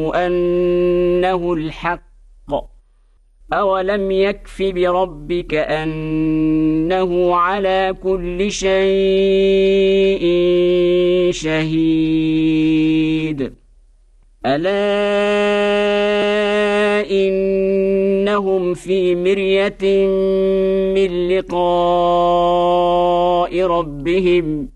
أنه الحق أولم يكف بربك أنه على كل شيء شهيد ألا إنهم في مرية من لقاء ربهم